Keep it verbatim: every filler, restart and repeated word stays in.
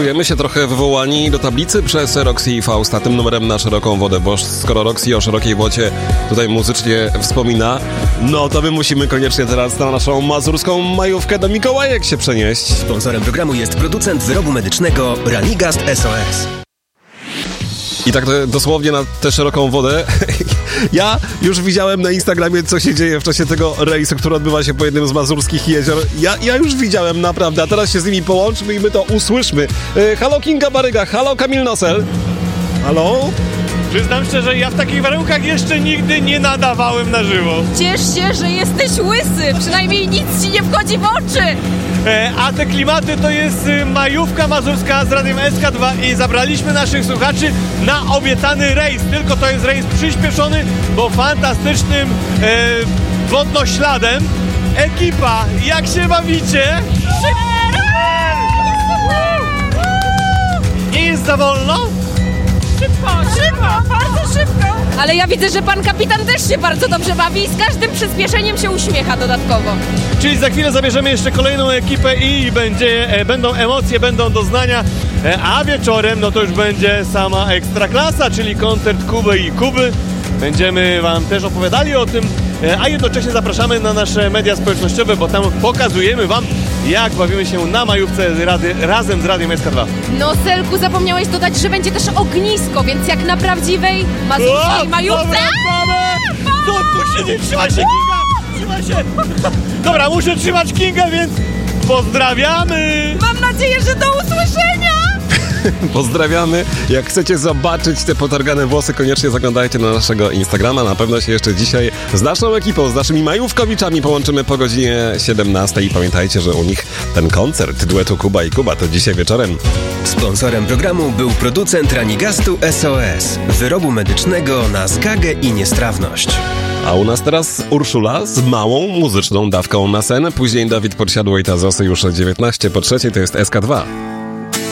Czujemy się trochę wywołani do tablicy przez Roxy i Fausta tym numerem na szeroką wodę, bo skoro Roxy o szerokiej wodzie tutaj muzycznie wspomina, no to my musimy koniecznie teraz na naszą mazurską majówkę do Mikołajek się przenieść. Sponsorem programu jest producent wyrobu medycznego Ranigast S O S. I tak dosłownie na tę szeroką wodę. Ja już widziałem na Instagramie, co się dzieje w czasie tego rejsu, który odbywa się po jednym z mazurskich jezior. Ja, ja już widziałem, naprawdę, a teraz się z nimi połączmy i my to usłyszmy. E, halo Kinga Baryga, halo Kamil Nosel. Halo? Przyznam szczerze, ja w takich warunkach jeszcze nigdy nie nadawałem na żywo. Ciesz się, że jesteś łysy, przynajmniej nic ci nie wchodzi w oczy. E, a te klimaty to jest y, majówka mazurska z Radiem S K dwa i zabraliśmy naszych słuchaczy na obiecany rejs. Tylko to jest rejs przyspieszony, bo fantastycznym e, wodnośladem. Ekipa, jak się bawicie? Nie jest za wolno? Szybko, szybko, bardzo szybko. Ale ja widzę, że pan kapitan też się bardzo dobrze bawi i z każdym przyspieszeniem się uśmiecha dodatkowo. Czyli za chwilę zabierzemy jeszcze kolejną ekipę i będzie, e, będą emocje, będą doznania, e, a wieczorem no to już będzie sama ekstraklasa, czyli koncert Kuby i Kuby. Będziemy wam też opowiadali o tym, e, a jednocześnie zapraszamy na nasze media społecznościowe, bo tam pokazujemy wam, jak bawimy się na majówce z rady, razem z Radiem S K dwa. No, Selku, zapomniałeś dodać, że będzie też ognisko, więc jak na prawdziwej mazurskiej majówce... Dobra, mamy! Co tu się nie... Trzymaj się, Kinga! Trzymaj się! Dobra, muszę trzymać Kinga, więc pozdrawiamy! Mam nadzieję, że do usłyszenia! Pozdrawiamy. Jak chcecie zobaczyć te potargane włosy, koniecznie zaglądajcie na naszego Instagrama. Na pewno się jeszcze dzisiaj z naszą ekipą, z naszymi majówkowiczami połączymy po godzinie siedemnastej. I pamiętajcie, że u nich ten koncert duetu Kuba i Kuba to dzisiaj wieczorem. Sponsorem programu był producent Ranigastu S O S, wyrobu medycznego na zgagę i niestrawność. A u nas teraz Urszula z małą muzyczną dawką na sen. Później Dawid Podsiadło i Tazosy już o dziewiętnaście po trzeciej, to jest S K dwa.